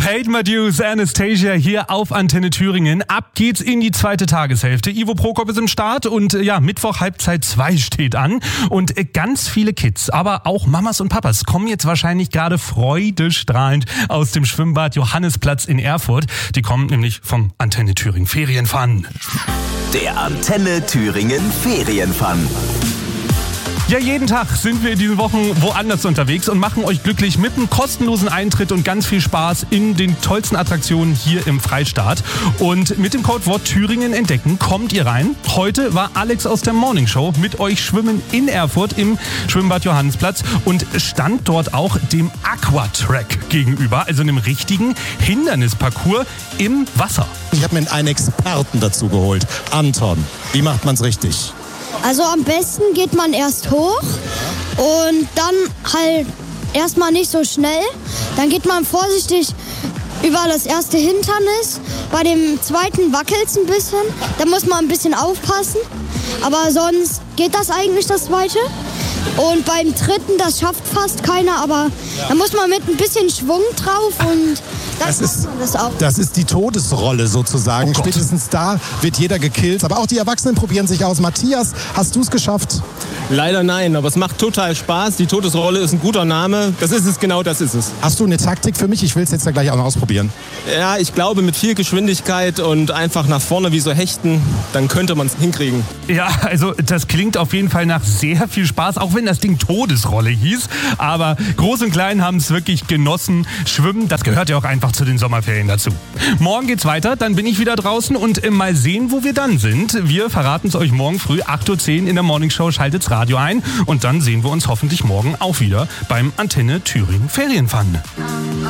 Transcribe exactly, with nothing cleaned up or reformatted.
Paid My Dues, Anastasia hier auf Antenne Thüringen. Ab geht's in die zweite Tageshälfte. Ivo Prokop ist im Start und ja, Mittwoch Halbzeit zwei steht an. Und ganz viele Kids, aber auch Mamas und Papas kommen jetzt wahrscheinlich gerade freudestrahlend aus dem Schwimmbad Johannesplatz in Erfurt. Die kommen nämlich vom Antenne Thüringen Ferienfun. Der Antenne Thüringen Ferienfun. Ja, jeden Tag sind wir in diesen Wochen woanders unterwegs und machen euch glücklich mit einem kostenlosen Eintritt und ganz viel Spaß in den tollsten Attraktionen hier im Freistaat. Und mit dem Codewort Thüringen entdecken kommt ihr rein. Heute war Alex aus der Morning Show mit euch schwimmen in Erfurt im Schwimmbad Johannesplatz und stand dort auch dem Aquatrack gegenüber, also einem richtigen Hindernisparcours im Wasser. Ich habe mir einen Experten dazu geholt. Anton, wie macht man's richtig? Also am besten geht man erst hoch und dann halt erstmal nicht so schnell. Dann geht man vorsichtig über das erste Hindernis. Bei dem zweiten wackelt es ein bisschen. Da muss man ein bisschen aufpassen. Aber sonst geht das eigentlich, das zweite. Und beim dritten, das schafft fast keiner, aber da muss man mit ein bisschen Schwung drauf und dann das ist, man das auch. Das ist die Todesrolle sozusagen. Oh Spätestens da wird jeder gekillt. Aber auch die Erwachsenen probieren sich aus. Matthias, hast du es geschafft? Leider nein, aber es macht total Spaß. Die Todesrolle ist ein guter Name. Das ist es, genau das ist es. Hast du eine Taktik für mich? Ich will es jetzt ja gleich auch mal ausprobieren. Ja, ich glaube, mit viel Geschwindigkeit und einfach nach vorne wie so hechten, dann könnte man es hinkriegen. Ja, also das klingt auf jeden Fall nach sehr viel Spaß, auch wenn das Ding Todesrolle hieß. Aber Groß und Klein haben es wirklich genossen. Schwimmen, das gehört ja auch einfach zu den Sommerferien dazu. Morgen geht's weiter, dann bin ich wieder draußen und mal sehen, wo wir dann sind. Wir verraten es euch morgen früh, acht Uhr zehn in der Morning Show. Schaltet's Radio ein und dann sehen wir uns hoffentlich morgen auch wieder beim Antenne Thüringen Ferienfun.